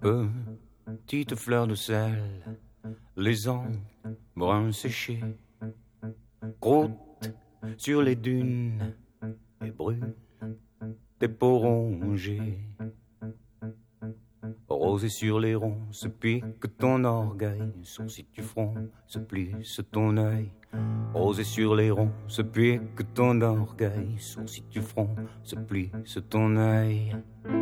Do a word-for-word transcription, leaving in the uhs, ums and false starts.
Petite fleur de sel, les embruns séchés croûtent sur les dunes et brûlent tes peaux rongées. Rosé sur les ronces, pique ton orgueil, sourcil du front, se plisse ton œil. Rosé sur les ronces, pique ton orgueil, sourcil du front, se plisse ton œil.